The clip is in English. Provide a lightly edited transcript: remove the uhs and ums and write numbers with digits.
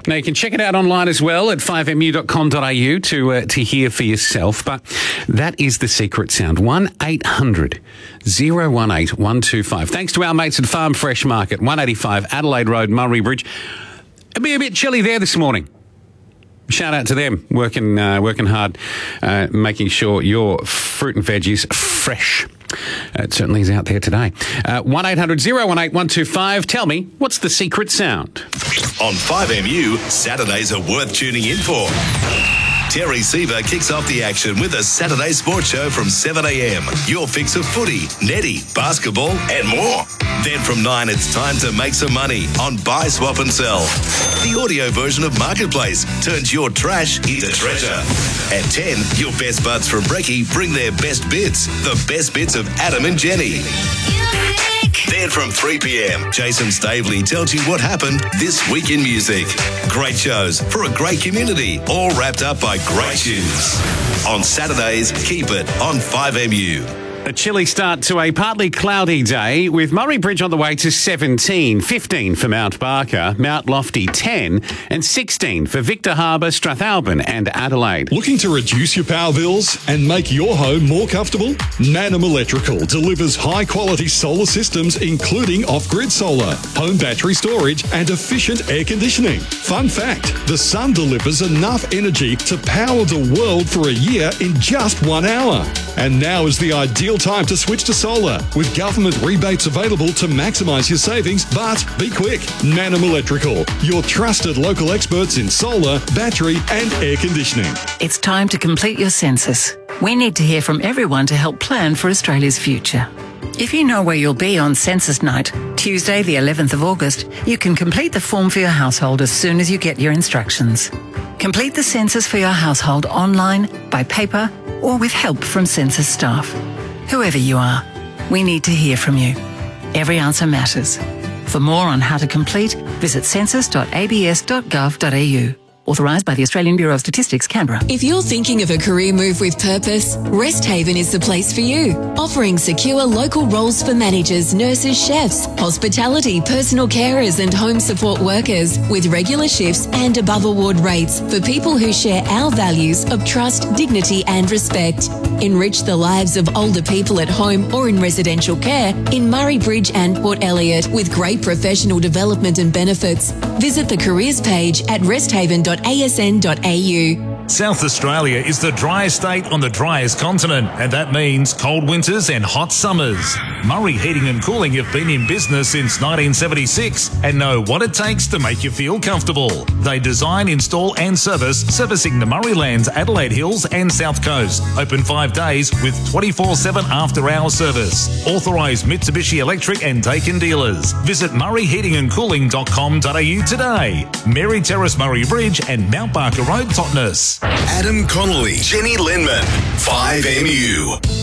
Now, you can check it out online as well at 5mu.com.au to hear for yourself. But that is the secret sound. 1-800-018-125. Thanks to our mates at Farm Fresh Market, 185 Adelaide Road, Murray Bridge. It'll be a bit chilly there this morning. Shout out to them, working hard, making sure your fruit and veggies fresh. It certainly is out there today. 1-800-018-125. Tell me, what's the secret sound? On 5MU, Saturdays are worth tuning in for. Terry Seaver kicks off the action with a Saturday sports show from 7 a.m. Your fix of footy, netty, basketball and more. Then from 9, it's time to make some money on Buy, Swap and Sell. The audio version of Marketplace turns your trash into treasure. At 10, your best buds from Brekkie bring their best bits, the best bits of Adam and Jenny. Then from 3 p.m, Jason Stavely tells you what happened this week in music. Great shows for a great community, all wrapped up by great tunes. On Saturdays, keep it on 5MU. A chilly start to a partly cloudy day with Murray Bridge on the way to 17, 15 for Mount Barker, Mount Lofty 10 and 16 for Victor Harbour, Strathalbyn and Adelaide. Looking to reduce your power bills and make your home more comfortable? Nanum Electrical delivers high-quality solar systems including off-grid solar, home battery storage and efficient air conditioning. Fun fact, the sun delivers enough energy to power the world for a year in just 1 hour. And now is the ideal time to switch to solar, with government rebates available to maximise your savings. But be quick, Nanum Electrical, your trusted local experts in solar, battery and air conditioning. It's time to complete your census. We need to hear from everyone to help plan for Australia's future. If you know where you'll be on census night, Tuesday the 11th of August, you can complete the form for your household as soon as you get your instructions. Complete the census for your household online, by paper or with help from census staff. Whoever you are, we need to hear from you. Every answer matters. For more on how to complete, visit census.abs.gov.au. Authorised by the Australian Bureau of Statistics, Canberra. If you're thinking of a career move with purpose, Resthaven is the place for you. Offering secure local roles for managers, nurses, chefs, hospitality, personal carers and home support workers with regular shifts and above award rates for people who share our values of trust, dignity and respect. Enrich the lives of older people at home or in residential care in Murray Bridge and Port Elliot with great professional development and benefits. Visit the careers page at resthaven.asn.au. South Australia is the driest state on the driest continent, and that means cold winters and hot summers. Murray Heating and Cooling have been in business since 1976 and know what it takes to make you feel comfortable. They design, install and servicing the Murraylands, Adelaide Hills and South Coast. Open 5 days with 24/7 after-hour service. Authorised Mitsubishi Electric and Daikin dealers. Visit murrayheatingandcooling.com.au today. Mary Terrace, Murray Bridge and Mount Barker Road, Totnes. Adam Connolly, Jenny Lenman, 5MU.